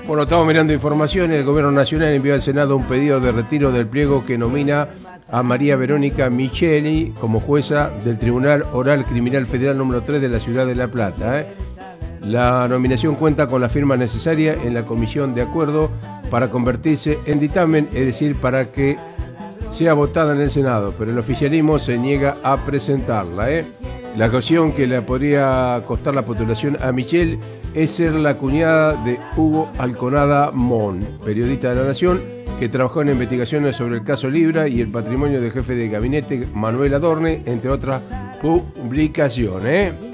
Bueno, estamos mirando informaciones. El Gobierno Nacional envió al Senado un pedido de retiro del pliego que nomina a María Verónica Micheli como jueza del Tribunal Oral Criminal Federal número 3 de la Ciudad de La Plata. La nominación cuenta con la firma necesaria en la Comisión de Acuerdo para convertirse en dictamen, es decir, para que sea votada en el Senado, pero el oficialismo se niega a presentarla. La cuestión que le podría costar la postulación a Michel es ser la cuñada de Hugo Alconada Mon, periodista de La Nación, que trabajó en investigaciones sobre el caso Libra y el patrimonio del jefe de gabinete Manuel Adorne, entre otras publicaciones.